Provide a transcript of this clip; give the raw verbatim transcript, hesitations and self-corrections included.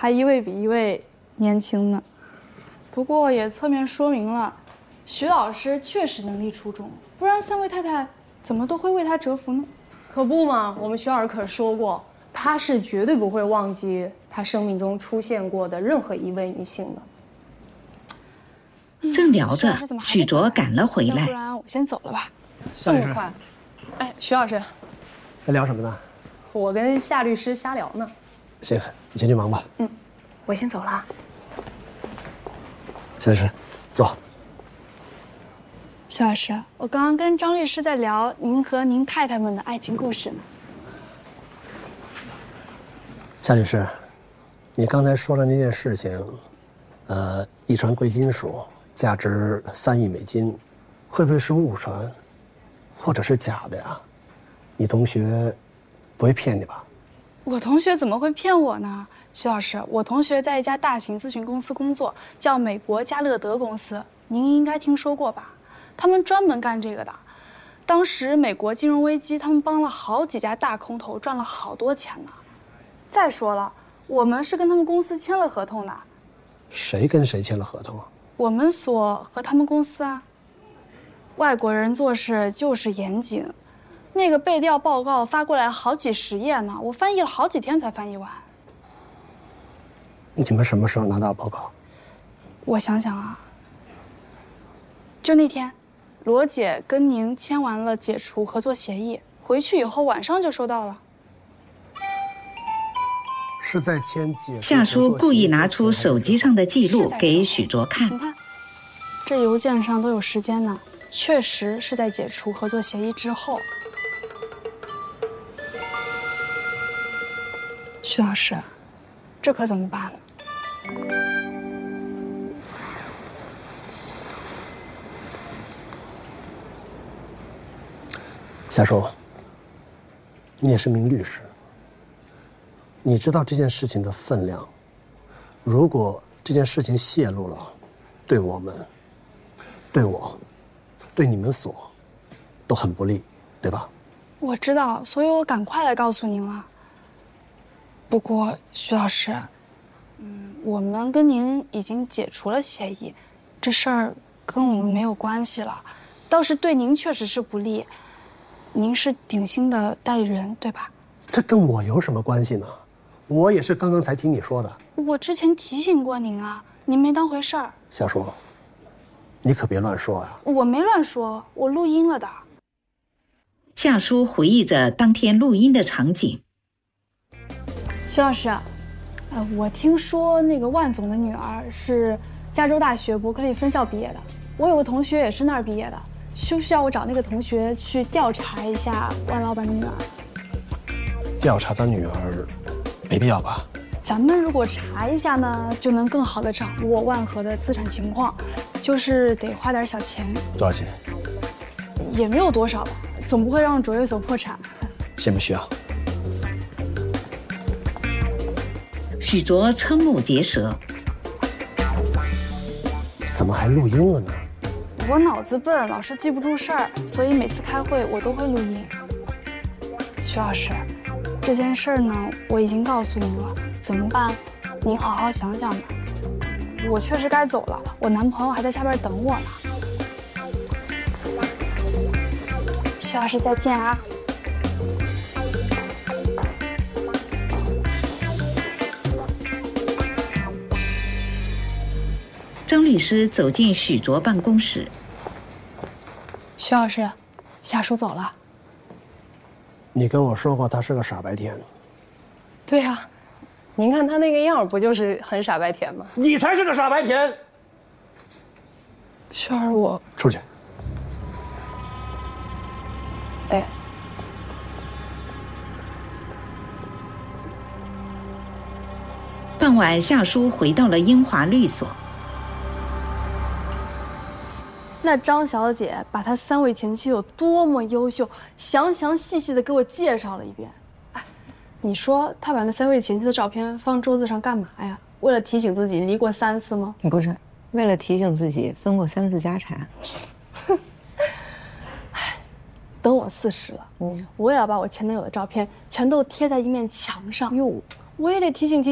还一位比一位年轻呢。不过也侧面说明了，徐老师确实能力出众，不然三位太太怎么都会为他折服呢？ 可不嘛，我们徐老师可说过，他是绝对不会忘记他生命中出现过的任何一位女性的。 正聊着，许卓赶了回来。 要不然我先走了吧。 这么快？哎，徐老师， 在聊什么呢？ 我跟夏律师瞎聊呢。 行，你先去忙吧。 嗯，我先走了。 夏律师，坐。 徐老师，我刚刚跟张律师在聊您和您太太们的爱情故事呢。 夏律师，你刚才说的那件事情，呃，一船贵金属价值三亿美金，会不会是误传，或者是假的呀？你同学不会骗你吧？ 我同学怎么会骗我呢？徐老师，我同学在一家大型咨询公司工作，叫美国加勒德公司，您应该听说过吧？他们专门干这个的。当时美国金融危机，他们帮了好几家大空头，赚了好多钱呢。再说了，我们是跟他们公司签了合同的。 谁跟谁签了合同啊？ 我们所和他们公司啊。外国人做事就是严谨，那个背调报告发过来好几十页呢，我翻译了好几天才翻译完。 你们什么时候拿到报告？ 我想想啊，就那天，罗姐跟您签完了解除合作协议，回去以后晚上就收到了。 是在签解。 夏叔故意拿出手机上的记录给许卓看。 你看，这邮件上都有时间呢，确实是在解除合作协议之后。徐老师，这可怎么办？ 夏叔，你也是名律师，你知道这件事情的分量。如果这件事情泄露了，对我们、对我、对你们所都很不利，对吧？ 我知道，所以我赶快来告诉您了。不过，徐老师，嗯，我们跟您已经解除了协议，这事儿跟我们没有关系了。倒是对您确实是不利。您是鼎鑫的代理人，对吧？ 这跟我有什么关系呢？我也是刚刚才听你说的。 我之前提醒过您啊，您没当回事儿。 夏叔，你可别乱说啊！ 我没乱说，我录音了的。 夏叔回忆着当天录音的场景。 徐老师，呃，我听说那个万总的女儿是加州大学伯克利分校毕业的，我有个同学也是那儿毕业的。需不需要我找那个同学去调查一下万老板的女儿？ 调查他女儿，没必要吧？ 咱们如果查一下呢，就能更好的掌握万和的资产情况，就是得花点小钱。 多少钱？ 也没有多少吧，总不会让卓越所破产。 先不需要。 许卓瞠目结舌， 怎么还录音了呢？ 我脑子笨，老是记不住事儿，所以每次开会我都会录音。徐老师，这件事儿呢，我已经告诉您了，怎么办？您好好想想吧。我确实该走了，我男朋友还在下边等我呢。徐老师，再见啊！ 张律师走进许卓办公室。 徐老师，夏叔走了。 你跟我说过他是个傻白甜。 对呀、啊，您看他那个样，不就是很傻白甜吗？ 你才是个傻白甜。 轩儿，我出去。 哎。 傍晚，夏叔回到了英华律所。 那张小姐把她三位前妻有多么优秀，详详细细的给我介绍了一遍。哎，你说她把那三位前妻的照片放桌子上干嘛呀？为了提醒自己离过三次吗？ 不是，为了提醒自己分过三次家产。 哎，等我四十了，嗯，我也要把我前男友的照片全都贴在一面墙上。哟，我也得提醒提醒。